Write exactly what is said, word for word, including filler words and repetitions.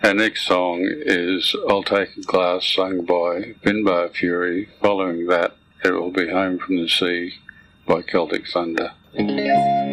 Our next song is I'll Take a Glass, sung by Finbar Fury. Following that, It Will Be Home from the Sea by Celtic Thunder.